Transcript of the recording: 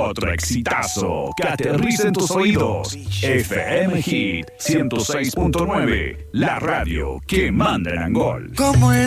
Otro exitazo que aterriza en tus oídos. FM Hit 106.9, la radio que manda en Angol. Como